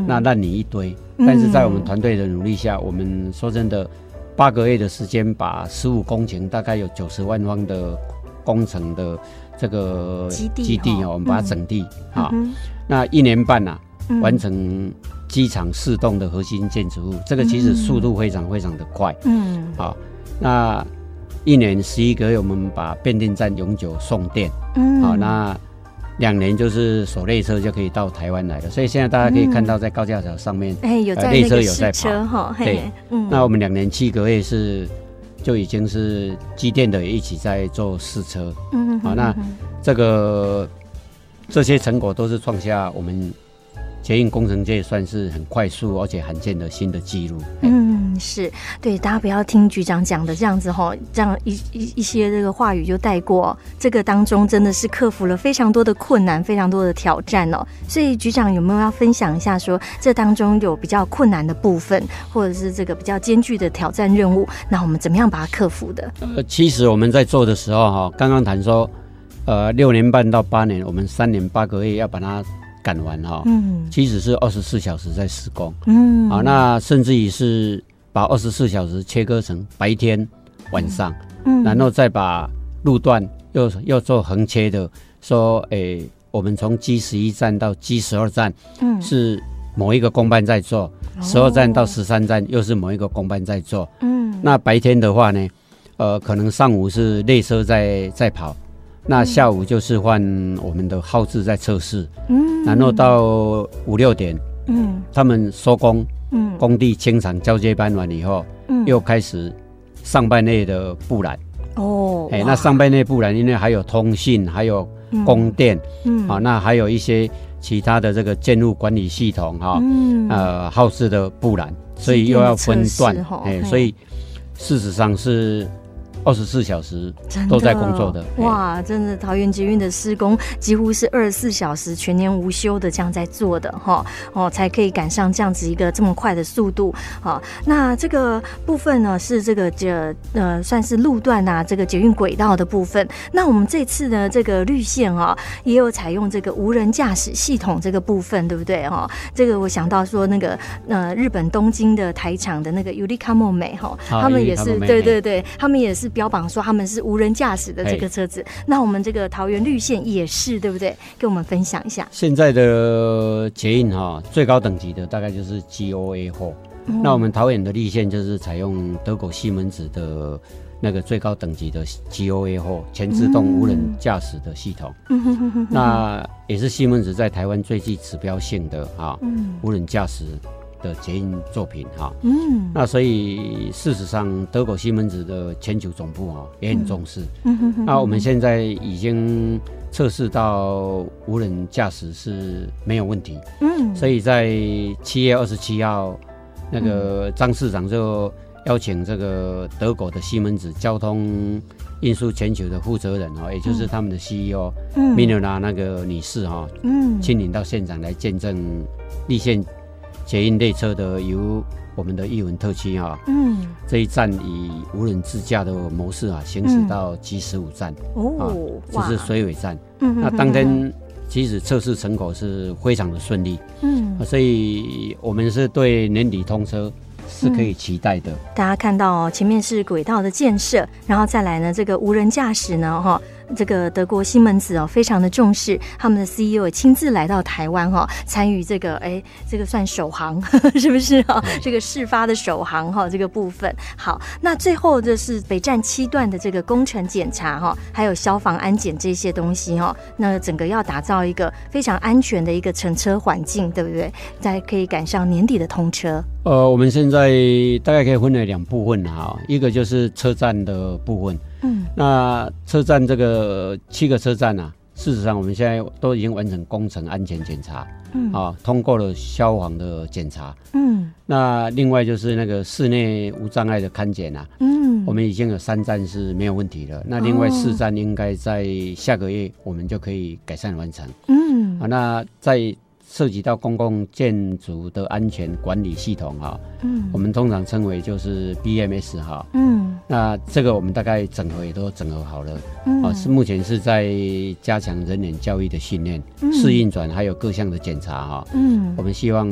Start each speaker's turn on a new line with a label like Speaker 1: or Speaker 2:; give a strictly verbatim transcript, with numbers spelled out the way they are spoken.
Speaker 1: 嗯，那烂泥一堆。但是在我们团队的努力下，我们说真的，八个月的时间，把十五公顷大概有九十万方的工程的这个
Speaker 2: 基地
Speaker 1: 基地哦，我们把它整地啊、嗯哦。那一年半啊，嗯、完成机场四栋的核心建筑物，这个其实速度非常非常的快。嗯，好、哦，那一年十一个月，我们把变电站永久送电。嗯，好、哦，那两年就是手列车就可以到台湾来了，所以现在大家可以看到在高架桥上面，
Speaker 2: 哎、嗯，有在
Speaker 1: 列、
Speaker 2: 呃、
Speaker 1: 车有在跑，
Speaker 2: 对，
Speaker 1: 嗯，那我们两年七个月是就已经是机电的也一起在做试车，嗯，好，那这个这些成果都是创下我们捷运工程界算是很快速而且罕见的新的纪录。
Speaker 2: 嗯，是对，大家不要听局长讲的这样子哈，这样一一一些这个话语就带过。这个当中真的是克服了非常多的困难，非常多的挑战哦。所以局长有没有要分享一下说，这当中有比较困难的部分，或者是这个比较艰巨的挑战任务，那我们怎么样把它克服的？
Speaker 1: 呃，其实我们在做的时候哈，刚刚谈说，呃，六年半到八年，我们三年八个月要把它赶完哈，嗯，其实是二十四小时在施工，嗯，好，那甚至于是把二十四小时切割成白天、晚上，嗯，然后再把路段又又做横切的，说，诶，我们从 G 十一 站到 G 十二 站，嗯，是某一个工班在做，十二站到十三站又是某一个工班在做，嗯，那白天的话呢，呃，可能上午是列车在在跑。那下午就是换我们的号志在测试，嗯，然后到五六点，嗯，他们收工，嗯，工地清场交接班完以后，嗯，又开始上半夜的布缆，哦，哎，那上半夜布缆因为还有通信，还有供电，嗯，好、啊，那还有一些其他的这个建物管理系统哈，嗯，呃，号志的布缆，所以又要分段，哎，所以事实上是二十四小时都在工作的，
Speaker 2: 哇！真的，桃园捷运的施工几乎是二十四小时全年无休的这样在做的哈，哦，才可以赶上这样子一个这么快的速度。好，那这个部分呢是这个这呃算是路段啊，这个捷运轨道的部分。那我们这次呢这个绿线啊，也有采用这个无人驾驶系统这个部分，对不对哈？这个我想到说那个呃日本东京的台厂的那个 Yurikamome 哈，他们也是对对对，他们也是标榜说他们是无人驾驶的这个车子，那我们这个桃园绿线也是，对不对？跟我们分享一下。
Speaker 1: 现在的捷运哈，最高等级的大概就是 G O A 四、嗯，那我们桃园的绿线就是采用德国西门子的那个最高等级的 G O A 四全自动无人驾驶的系统，嗯、那也是西门子在台湾最具指标性的啊、嗯、无人驾驶的捷运作品哈，嗯，那所以事实上，德国西门子的全球总部哈也很重视，嗯哼哼，那我们现在已经测试到无人驾驶是没有问题，嗯，所以在七月二十七号，那个张市长就邀请这个德国的西门子交通运输全球的负责人哈，也就是他们的 C E O 米勒拉那个女士哈，嗯，亲临到现场来见证立宪捷运列车的由我们的艺文特区啊，嗯，这一站以无人自驾的模式啊行驶到 G 十五 站，哦，啊，就是水尾站。嗯，那当天其实测试成果是非常的顺利，嗯，所以我们是对年底通车是可以期待的。嗯，
Speaker 2: 大家看到哦，前面是轨道的建设，然后再来呢，这个无人驾驶呢，哈。这个德国西门子哦，非常的重视，他们的 C E O 也亲自来到台湾哈、哦，参与这个哎，这个算首航呵呵是不是哈、哦？这个事发的首航哈、哦，这个部分好。那最后就是北站七段的这个工程检查哈、哦，还有消防安检这些东西哈、哦，那整个要打造一个非常安全的一个乘车环境，对不对？才可以赶上年底的通车。
Speaker 1: 呃，我们现在大概可以分为两部分哈，一个就是车站的部分。嗯，那车站这个七个车站啊，事实上我们现在都已经完成工程安全检查，嗯，啊，通过了消防的检查，嗯，那另外就是那个室内无障碍的勘检啊，嗯，我们已经有三站是没有问题了，那另外四站应该在下个月我们就可以改善完成，嗯，啊，那在涉及到公共建筑的安全管理系统哈，嗯，我们通常称为就是 B M S 哈，嗯，那这个我们大概整合也都整合好了，嗯，啊，是目前是在加强人员教育的训练、试运转还有各项的检查哈，嗯，我们希望